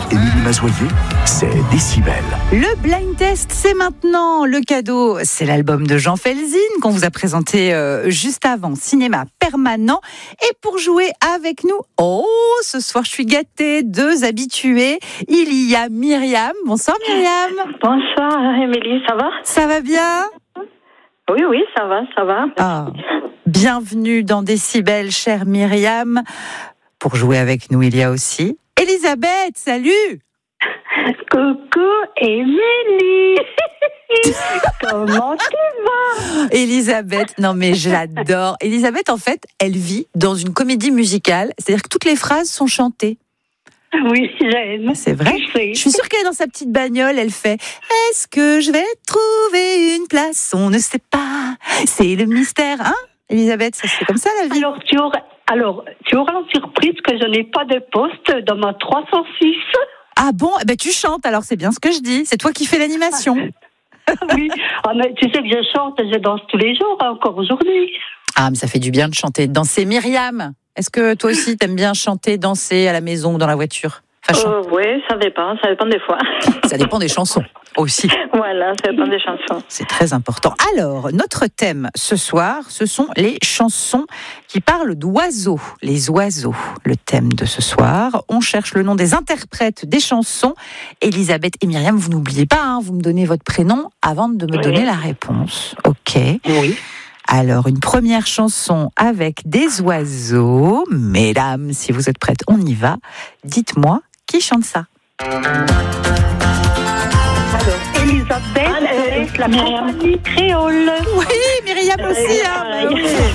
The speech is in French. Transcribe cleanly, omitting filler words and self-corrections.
Émilie Mazoyer, c'est Décibel. Le blind test, c'est maintenant. Le cadeau, c'est l'album de Jean Felzine qu'on vous a présenté juste avant, Cinéma Permanent. Et pour jouer avec nous, ce soir je suis gâtée, 2 habitués. Il y a Myriam. Bonsoir Myriam. Bonsoir Émilie, ça va ? Ça va bien ? Oui, ça va. Bienvenue dans Décibel, chère Myriam. Pour jouer avec nous, il y a aussi Elisabeth. Salut. Coucou Émilie. Comment tu vas ? Elisabeth, non mais je l'adore. Elisabeth, en fait, elle vit dans une comédie musicale, c'est-à-dire que toutes les phrases sont chantées. Oui, j'aime. C'est vrai. Je suis sûre qu'elle est dans sa petite bagnole, elle fait « Est-ce que je vais trouver une place ? On ne sait pas. C'est le mystère. » Hein, Elisabeth, ça se fait comme ça la vie. Alors, tu auras la surprise que je n'ai pas de poste dans ma 306. Ah bon ? Eh ben, tu chantes, alors c'est bien ce que je dis. C'est toi qui fais l'animation. Oui. Mais tu sais que je chante et je danse tous les jours, encore aujourd'hui. Ah, mais ça fait du bien de chanter, de danser. Myriam, est-ce que toi aussi t'aimes bien chanter, danser à la maison ou dans la voiture ? Oui, ça dépend des fois. Ça dépend des chansons aussi. Voilà, ça dépend des chansons. C'est très important. Alors, notre thème ce soir, ce sont les chansons qui parlent d'oiseaux. Les oiseaux, le thème de ce soir. On cherche le nom des interprètes des chansons. Elisabeth et Myriam, vous n'oubliez pas, vous me donnez votre prénom avant de me donner la réponse. Ok. Oui. Alors, une première chanson avec des oiseaux. Mesdames, si vous êtes prêtes, on y va. Dites-moi, qui chante ça ? Alors, Elisabeth, la compagnie créole. Oui, Myriam aussi.